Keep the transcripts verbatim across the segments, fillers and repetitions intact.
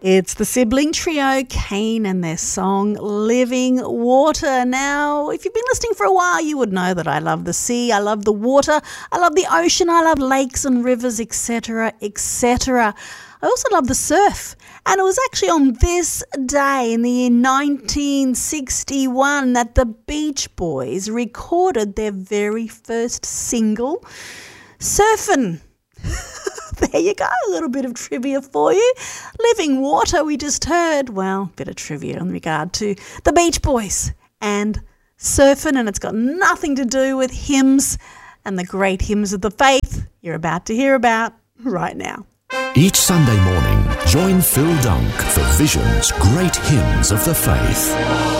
It's the sibling trio, Cain, and their song, Living Water. Now, if you've been listening for a while, you would know that I love the sea, I love the water, I love the ocean, I love lakes and rivers, et cetera, et cetera. I also love the surf. And it was actually on this day in the year nineteen sixty-one that the Beach Boys recorded their very first single, Surfin'. There you go, a little bit of trivia for you. Living Water, we just heard, well, a bit of trivia in regard to the Beach Boys and surfing, and it's got nothing to do with hymns and the great hymns of the faith you're about to hear about right now. Each Sunday morning, join Phil Dunk for Vision's Great Hymns of the Faith.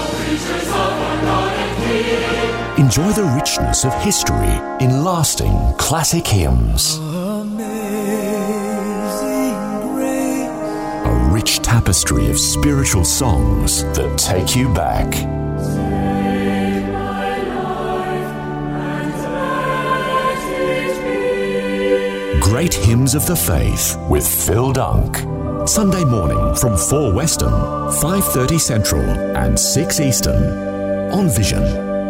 Enjoy the richness of history in lasting classic hymns. A rich tapestry of spiritual songs that take you back. Great Hymns of the Faith with Phil Dunk. Sunday morning from four Western, five thirty Central and six Eastern on Vision.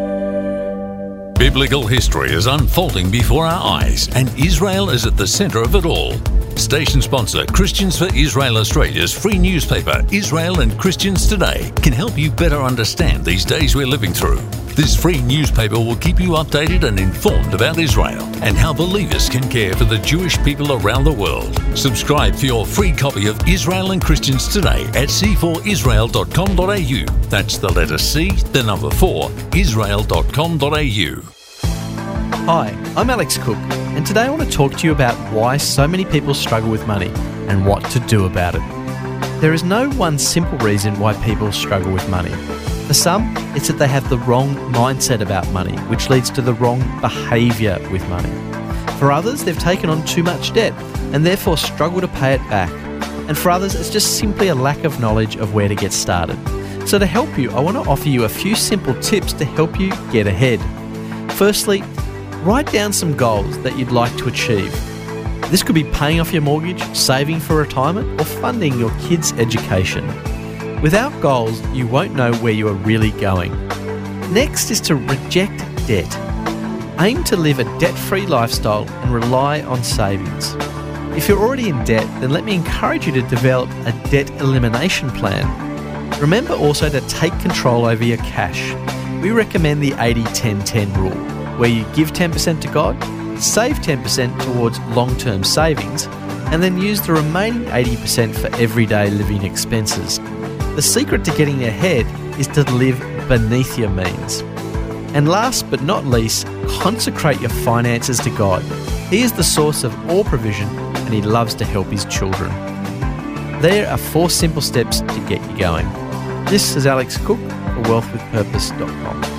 Biblical history is unfolding before our eyes, and Israel is at the centre of it all. Station sponsor Christians for Israel Australia's free newspaper, Israel and Christians Today, can help you better understand these days we're living through. This free newspaper will keep you updated and informed about Israel and how believers can care for the Jewish people around the world. Subscribe for your free copy of Israel and Christians Today at c four israel dot com dot a u. That's the letter C, the number four, israel dot com dot a u. Hi, I'm Alex Cook, and today I want to talk to you about why so many people struggle with money and what to do about it. There is no one simple reason why people struggle with money. For some, it's that they have the wrong mindset about money, which leads to the wrong behaviour with money. For others, they've taken on too much debt and therefore struggle to pay it back. And for others, it's just simply a lack of knowledge of where to get started. So to help you, I want to offer you a few simple tips to help you get ahead. Firstly, write down some goals that you'd like to achieve. This could be paying off your mortgage, saving for retirement, or funding your kids' education. Without goals, you won't know where you are really going. Next is to reject debt. Aim to live a debt-free lifestyle and rely on savings. If you're already in debt, then let me encourage you to develop a debt elimination plan. Remember also to take control over your cash. We recommend the eighty ten ten rule, where you give ten percent to God, save ten percent towards long-term savings, and then use the remaining eighty percent for everyday living expenses. The secret to getting ahead is to live beneath your means. And last but not least, consecrate your finances to God. He is the source of all provision, and He loves to help His children. There are four simple steps to get you going. This is Alex Cook for wealth with purpose dot com.